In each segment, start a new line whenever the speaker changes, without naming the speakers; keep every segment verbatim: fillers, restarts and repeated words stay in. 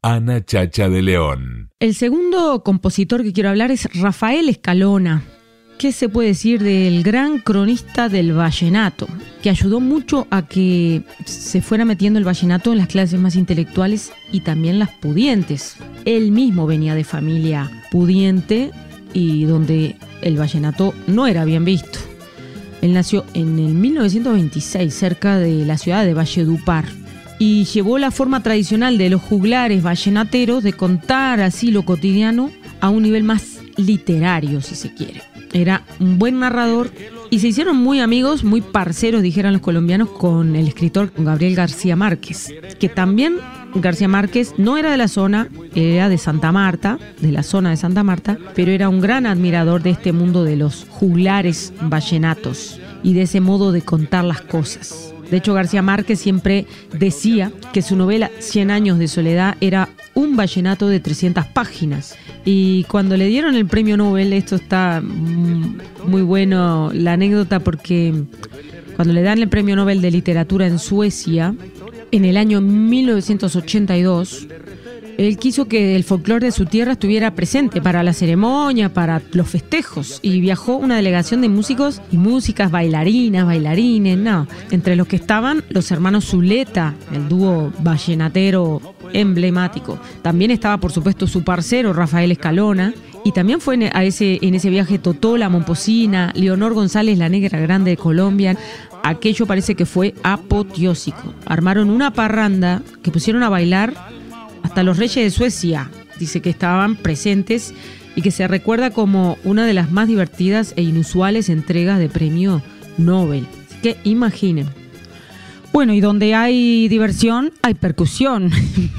Ana Chacha de León.
El segundo compositor que quiero hablar es Rafael Escalona. ¿Qué se puede decir del gran cronista del vallenato? Que ayudó mucho a que se fuera metiendo el vallenato en las clases más intelectuales y también las pudientes. Él mismo venía de familia pudiente y donde el vallenato no era bien visto. Él nació en el mil novecientos veintiséis cerca de la ciudad de Valledupar y llevó la forma tradicional de los juglares vallenateros de contar así lo cotidiano a un nivel más literario, si se quiere. Era un buen narrador y se hicieron muy amigos, muy parceros, dijeran los colombianos, con el escritor Gabriel García Márquez, que también García Márquez no era de la zona, era de Santa Marta, de la zona de Santa Marta, pero era un gran admirador de este mundo de los juglares vallenatos y de ese modo de contar las cosas. De hecho, García Márquez siempre decía que su novela Cien años de soledad era un vallenato de trescientas páginas. Y cuando le dieron el premio Nobel, esto está muy bueno, la anécdota, porque cuando le dan el premio Nobel de literatura en Suecia, en el año mil novecientos ochenta y dos, él quiso que el folclore de su tierra estuviera presente para la ceremonia, para los festejos, y viajó una delegación de músicos y músicas, bailarinas, bailarines, no, entre los que estaban los hermanos Zuleta, el dúo vallenatero emblemático. También estaba, por supuesto, su parcero Rafael Escalona, y también fue en, a ese, en ese viaje Totó la Momposina, Leonor González, la Negra Grande de Colombia. Aquello parece que fue apoteósico. Armaron una parranda que pusieron a bailar hasta los reyes de Suecia, dice que estaban presentes, y que se recuerda como una de las más divertidas e inusuales entregas de premio Nobel. Así que imaginen. Bueno, y donde hay diversión, hay percusión.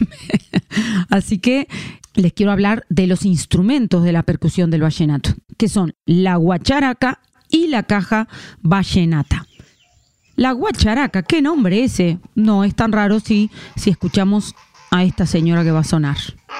Así que les quiero hablar de los instrumentos de la percusión del vallenato, que son la guacharaca y la caja vallenata. La guacharaca, ¿qué nombre ese? No es tan raro si, si escuchamos a esta señora que va a sonar.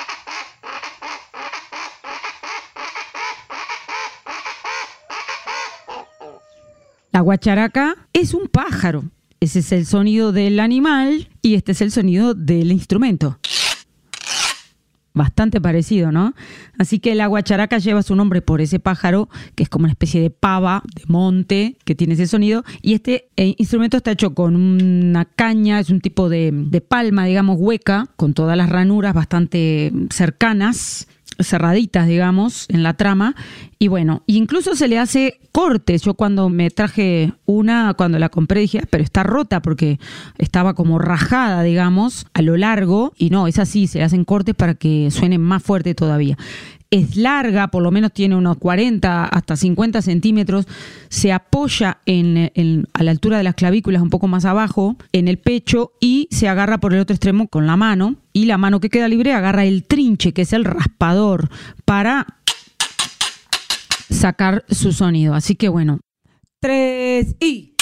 La guacharaca es un pájaro. Ese es el sonido del animal y este es el sonido del instrumento. Bastante parecido, ¿no? Así que la guacharaca lleva su nombre por ese pájaro, que es como una especie de pava, de monte, que tiene ese sonido. Y este eh, instrumento está hecho con una caña, es un tipo de, de palma, digamos, hueca, con todas las ranuras bastante cercanas, cerraditas, digamos, en la trama. Y bueno, incluso se le hace cortes. Yo cuando me traje una, cuando la compré, dije, ah, pero está rota porque estaba como rajada, digamos, a lo largo. Y no, es así, se le hacen cortes para que suene más fuerte todavía. Es larga, por lo menos tiene unos cuarenta hasta cincuenta centímetros. Se apoya en, en, a la altura de las clavículas, un poco más abajo, en el pecho, y se agarra por el otro extremo con la mano. Y la mano que queda libre agarra el trinche, que es el raspador, para sacar su sonido. Así que bueno, tres y...